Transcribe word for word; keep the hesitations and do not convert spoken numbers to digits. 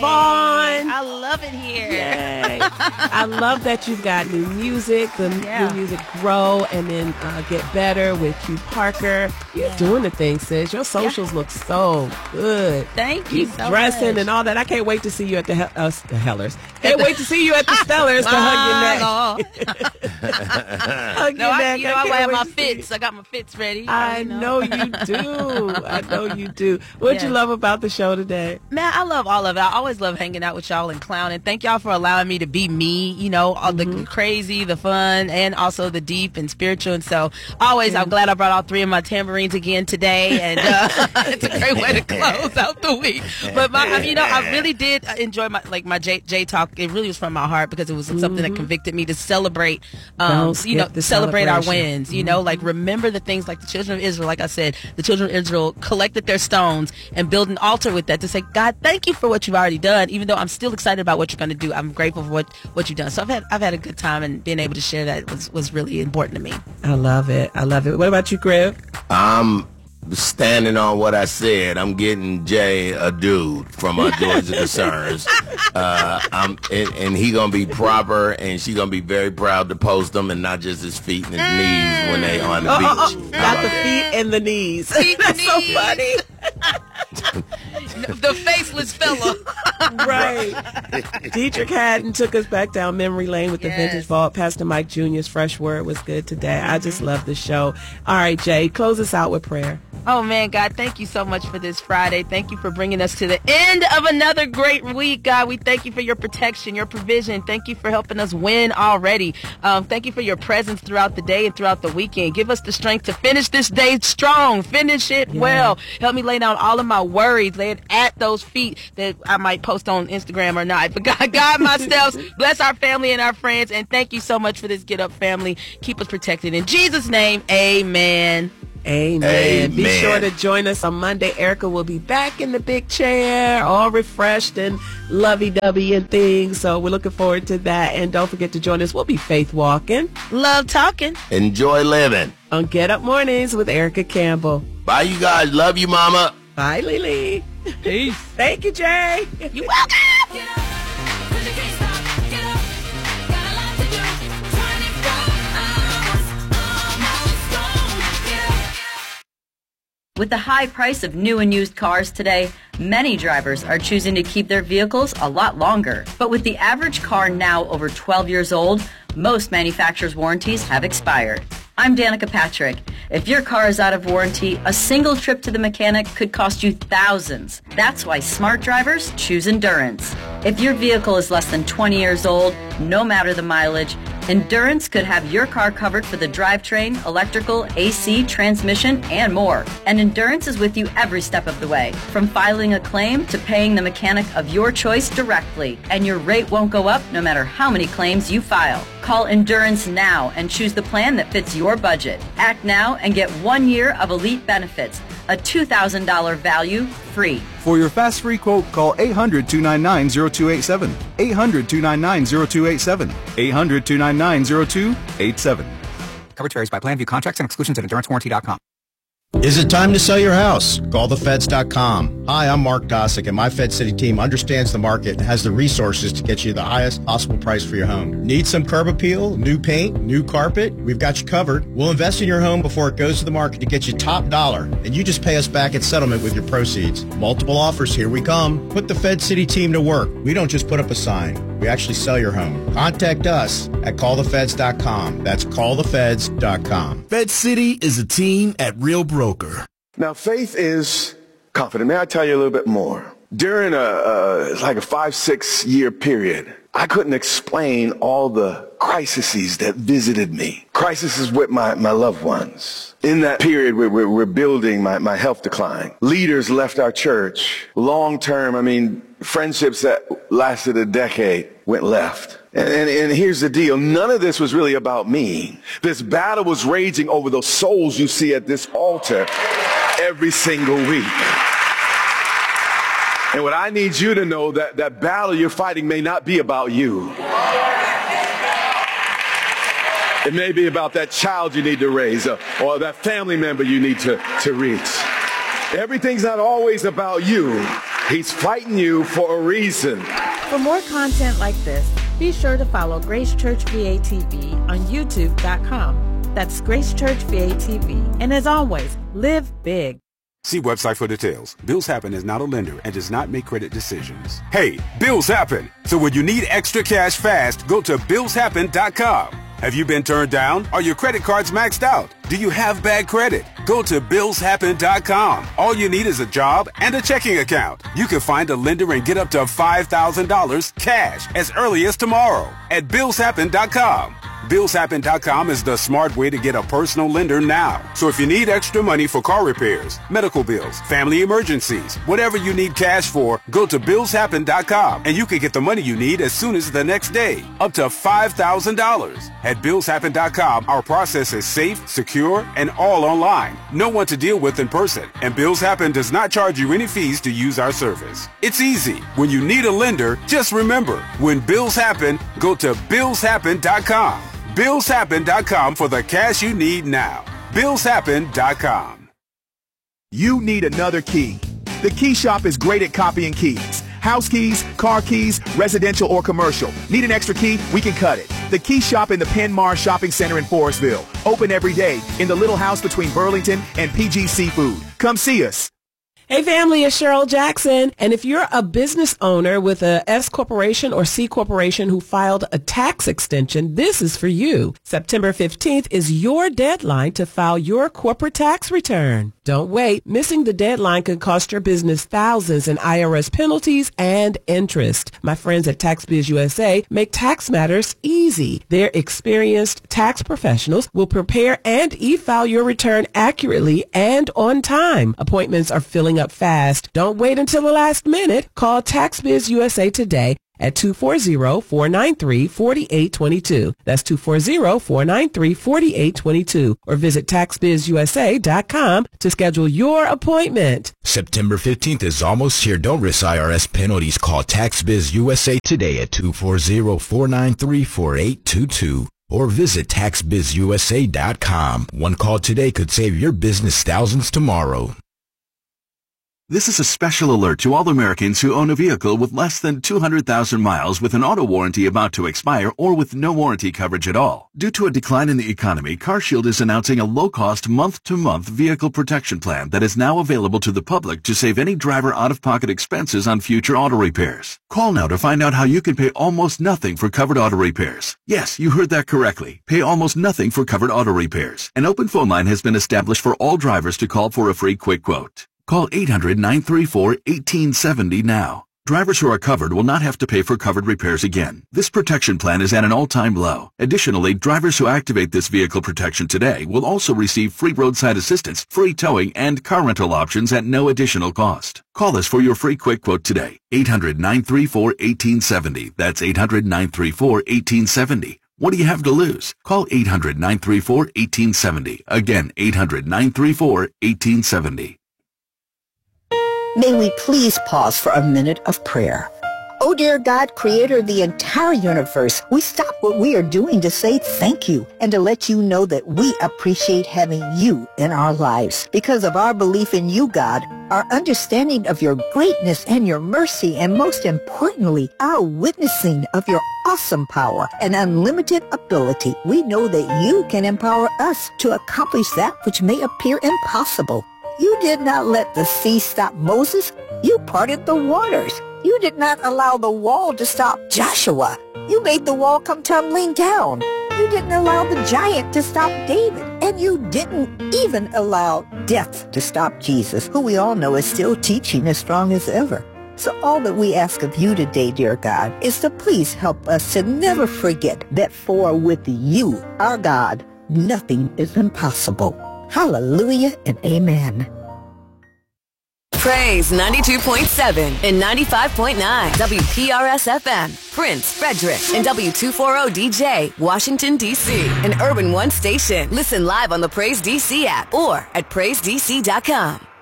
Vaughn. I love it here. Yay. I love that you've got new music, the Yeah. new music Grow, and then uh, Get Better with Q Parker. You're Yeah. doing the thing, sis. Your socials look so good. Thank you Keep so dressing much. and all that. I can't wait to see you at the, Hel- uh, the Hellers. Can't wait to see you at the Stellars to hug your neck. Hug No, your I, neck. you know, I, can't wear wait my to see you. fits. I got my fits ready. I you know you do. I know you do. What'd you Yes. love about the show today? Man, I love all of it. I always love hanging out with y'all and clowning. Thank y'all for allowing me to be me, you know, all Mm-hmm. the crazy, the fun, and also the deep and spiritual. And so always, I'm glad I brought all three of my tambourines again today. And uh, it's a great way to close out the week. But, my, I mean, you know, I really did enjoy my, like, my J, J Talk. It really was from my heart because it was something that convicted me to celebrate, um, Don't you know, skip the celebrate our celebration. wins, you know, like remember the things like the children of Israel. Like I said, the children of Israel collected their stones and built an altar with that to say, God, thank you for what you've already done. Even though I'm still excited about what you're going to do, I'm grateful for what, what you've done. So I've had I've had a good time, and being able to share that was, was really important to me. I love it. I love it. What about you, Griff? I'm standing on what I said. I'm getting Jay a dude from our Doors of Concerns. Uh, I'm, and, and he gonna be proper, and she gonna be very proud to post them, and not just his feet and his knees when they on the Oh, beach. oh, oh. How Got the about that? feet and the knees. Feet and That's so knees. funny. The faceless fella. Right. Dietrich Haddon took us back down memory lane with the Yes. Vintage Vault. Pastor Mike Junior's fresh word was good today. I just love the show. All right, Jay, close us out with prayer. Oh, man, God, thank you so much for this Friday. Thank you for bringing us to the end of another great week, God. We thank you for your protection, your provision. Thank you for helping us win already. Um, thank you for your presence throughout the day and throughout the weekend. Give us the strength to finish this day strong. Finish it Yeah. well. Help me lay down all of my worries, lay it at those feet that I might post on Instagram or not. But God, guide my steps. Bless our family and our friends. And thank you so much for this Get Up family. Keep us protected. In Jesus' name, amen. Amen. Be Amen. sure to join us on Monday. Erica will be back in the big chair, all refreshed and lovey-dovey and things. So we're looking forward to that. And don't forget to join us. We'll be faith walking Love talking. Enjoy living. on Get Up Mornings with Erica Campbell. Bye, you guys. Love you, mama. Bye, Lily. Peace. Thank you, Jay. You welcome. Get up, 'cause you can't stop. Get up, got a lot to do. twenty-four hours, almost gone. Get up. With the high price of new and used cars today, many drivers are choosing to keep their vehicles a lot longer. But with the average car now over twelve years old, most manufacturers' warranties have expired. I'm Danica Patrick. If your car is out of warranty, a single trip to the mechanic could cost you thousands. That's why smart drivers choose Endurance. If your vehicle is less than twenty years old, no matter the mileage, Endurance could have your car covered for the drivetrain, electrical, A C, transmission, and more. And Endurance is with you every step of the way, from filing a claim to paying the mechanic of your choice directly. And your rate won't go up no matter how many claims you file. Call Endurance now and choose the plan that fits your budget. Act now and get one year of elite benefits, a two thousand dollars value free. For your fast free quote, call eight hundred, two nine nine, zero two eight seven. eight hundred, two nine nine, zero two eight seven. eight hundred, two nine nine, zero two eight seven. Coverage varies by plan. View contracts and exclusions at endurance warranty dot com. Is it time to sell your house? Call the feds dot com. Hi, I'm Mark Dosick, and my Fed City team understands the market and has the resources to get you the highest possible price for your home. Need some curb appeal, new paint, new carpet? We've got you covered. We'll invest in your home before it goes to the market to get you top dollar, and you just pay us back at settlement with your proceeds. Multiple offers, here we come. Put the Fed City team to work. We don't just put up a sign. We actually sell your home. Contact us at call the feds dot com. That's call the feds dot com. Fed City is a team at Real Broker. Now, faith is confident. May I tell you a little bit more? During a, uh, like a five, six year period, I couldn't explain all the crises that visited me. Crises with my, my loved ones. In that period, we're, we're, we're building, my, my health decline. Leaders left our church. Long term, I mean, friendships that lasted a decade went left. And, and, and here's the deal. None of this was really about me. This battle was raging over those souls you see at this altar every single week. And what I need you to know, that that battle you're fighting may not be about you. It may be about that child you need to raise, uh, or that family member you need to, to reach. Everything's not always about you. He's fighting you for a reason. For more content like this, be sure to follow Grace Church V A T V on YouTube dot com. That's Grace Church V A T V. And as always, live big. See website for details. Bills Happen is not a lender and does not make credit decisions. Hey, bills happen. So when you need extra cash fast, go to bills happen dot com. Have you been turned down? Are your credit cards maxed out? Do you have bad credit? Go to bills happen dot com. All you need is a job and a checking account. You can find a lender and get up to five thousand dollars cash as early as tomorrow at bills happen dot com. bills happen dot com is the smart way to get a personal lender now. So if you need extra money for car repairs, medical bills, family emergencies, whatever you need cash for, go to bills happen dot com and you can get the money you need as soon as the next day, up to five thousand dollars. At bills happen dot com, our process is safe, secure, and all online. No one to deal with in person, and Bills Happen does not charge you any fees to use our service. It's easy. When you need a lender, just remember, when bills happen, go to bills happen dot com. bills happen dot com for the cash you need now. bills happen dot com. You need another key. The Key Shop is great at copying keys. House keys, car keys, residential or commercial. Need an extra key? We can cut it. The Key Shop in the Penn Mar Shopping Center in Forestville. Open every day in the little house between Burlington and P G Seafood. Come see us. Hey family, it's Cheryl Jackson. And if you're a business owner with a S corporation or C corporation who filed a tax extension, this is for you. September fifteenth is your deadline to file your corporate tax return. Don't wait. Missing the deadline could cost your business thousands in I R S penalties and interest. My friends at TaxBiz U S A make tax matters easy. Their experienced tax professionals will prepare and e-file your return accurately and on time. Appointments are filling up fast. Don't wait until the last minute. Call TaxBiz U S A today at two four zero, four nine three, four eight two two. That's two four zero, four nine three, four eight two two. Or visit tax biz u s a dot com to schedule your appointment. September fifteenth is almost here. Don't risk I R S penalties. Call TaxBiz U S A today at two four zero, four nine three, four eight two two. Or visit tax biz u s a dot com. One call today could save your business thousands tomorrow. This is a special alert to all Americans who own a vehicle with less than two hundred thousand miles with an auto warranty about to expire or with no warranty coverage at all. Due to a decline in the economy, CarShield is announcing a low-cost month-to-month vehicle protection plan that is now available to the public to save any driver out-of-pocket expenses on future auto repairs. Call now to find out how you can pay almost nothing for covered auto repairs. Yes, you heard that correctly. Pay almost nothing for covered auto repairs. An open phone line has been established for all drivers to call for a free quick quote. Call eight hundred, nine three four, one eight seven zero now. Drivers who are covered will not have to pay for covered repairs again. This protection plan is at an all-time low. Additionally, drivers who activate this vehicle protection today will also receive free roadside assistance, free towing, and car rental options at no additional cost. Call us for your free quick quote today. eight hundred, nine three four, one eight seven zero. That's eight hundred, nine three four, one eight seven zero. What do you have to lose? Call eight hundred, nine three four, one eight seven zero. Again, eight hundred, nine three four, one eight seven zero. May we please pause for a minute of prayer. Oh, dear God, creator of the entire universe, we stop what we are doing to say thank you and to let you know that we appreciate having you in our lives. Because of our belief in you, God, our understanding of your greatness and your mercy, and most importantly, our witnessing of your awesome power and unlimited ability, we know that you can empower us to accomplish that which may appear impossible. You did not let the sea stop Moses. You parted the waters. You did not allow the wall to stop Joshua. You made the wall come tumbling down. You didn't allow the giant to stop David. And you didn't even allow death to stop Jesus, who we all know is still teaching as strong as ever. So all that we ask of you today, dear God, is to please help us to never forget that for with you, our God, nothing is impossible. Hallelujah and amen. Praise ninety-two point seven and ninety-five point nine W P R S F M, Prince, Frederick, and W two forty D J, Washington, D C, an Urban One station. Listen live on the Praise D C app or at praise d c dot com.